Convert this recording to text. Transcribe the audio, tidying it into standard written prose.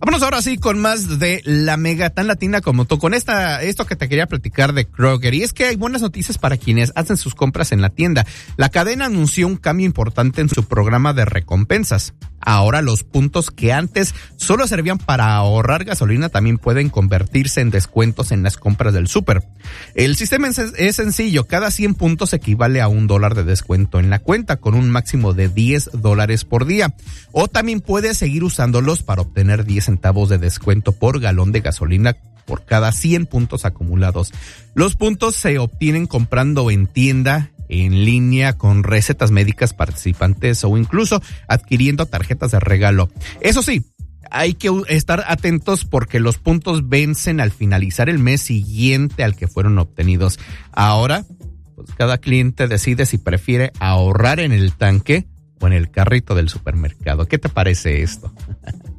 Vámonos ahora sí con más de la mega tan latina como tú, con esto que te quería platicar de Kroger. Y es que hay buenas noticias para quienes hacen sus compras en la tienda. La cadena anunció un cambio importante en su programa de recompensas. Ahora los puntos que antes solo servían para ahorrar gasolina también pueden convertirse en descuentos en las compras del súper. El sistema es sencillo, cada 100 puntos equivale a $1 de descuento en la cuenta, con un máximo de $10 por día. O también puedes seguir usándolos para obtener 10 centavos de descuento por galón de gasolina por cada 100 puntos acumulados. Los puntos se obtienen comprando en tienda, en línea, con recetas médicas participantes o incluso adquiriendo tarjetas de regalo. Eso sí, hay que estar atentos porque los puntos vencen al finalizar el mes siguiente al que fueron obtenidos. Ahora, pues cada cliente decide si prefiere ahorrar en el tanque o en el carrito del supermercado. ¿Qué te parece esto?